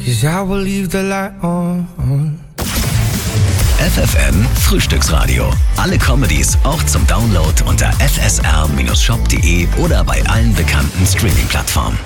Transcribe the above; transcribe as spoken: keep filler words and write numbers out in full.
'cause I will leave the light on. F F M Frühstücksradio. Alle Comedies auch zum Download unter f s r Bindestrich shop punkt d e oder bei allen bekannten Streaming-Plattformen.